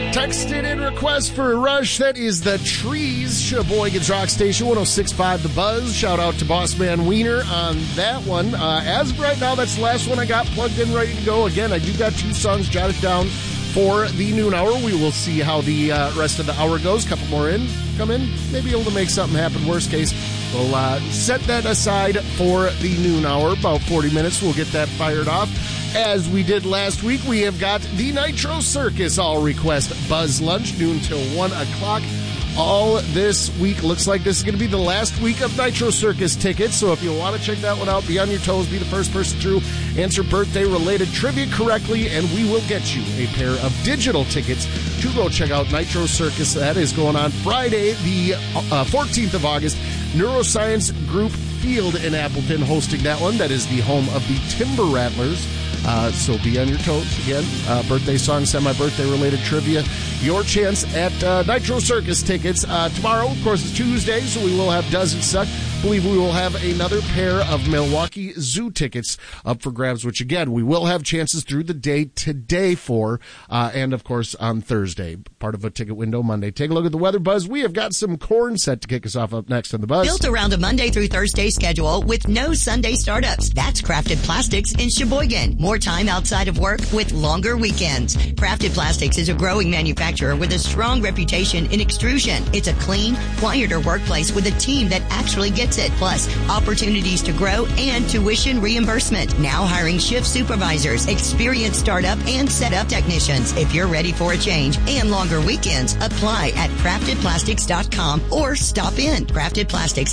Texted in request for a Rush. That is the Trees. Sheboygan's Rock Station 106.5 The Buzz. Shout out to Boss Man Wiener on that one. As of right now, that's the last one I got plugged in, ready to go. Again, I do got 2 songs jotted down for the noon hour. We will see how the rest of the hour goes. Couple more come in, maybe able to make something happen. Worst case, we'll set that aside for the noon hour. About 40 minutes, we'll get that fired off. As we did last week, we have got the Nitro Circus All Request Buzz Lunch, noon till 1 o'clock. All this week. Looks like this is going to be the last week of Nitro Circus tickets, so if you want to check that one out, be on your toes, be the first person through, answer birthday-related trivia correctly, and we will get you a pair of digital tickets to go check out Nitro Circus. That is going on Friday, the 14th of August. Neuroscience Group Field in Appleton hosting that one. That is the home of the Timber Rattlers. So be on your toes. Again, birthday song, semi-birthday related trivia. Your chance at Nitro Circus tickets. Tomorrow, of course, is Tuesday, so we will have Does It Suck? I believe we will have another pair of Milwaukee Zoo tickets up for grabs, which, again, we will have chances through the day today for, and, of course, on Thursday. Part of a ticket window Monday. Take a look at the weather, Buzz. We have got some corn set to kick us off up next on the Buzz. Built around a Monday through Thursday schedule with no Sunday startups. That's Crafted Plastics in Sheboygan. More time outside of work with longer weekends. Crafted Plastics is a growing manufacturer with a strong reputation in extrusion. It's a clean, quieter workplace with a team that actually gets it. Plus, opportunities to grow and tuition reimbursement. Now hiring shift supervisors, experienced startup and setup technicians. If you're ready for a change and longer weekends, apply at craftedplastics.com or stop in. Crafted Plastics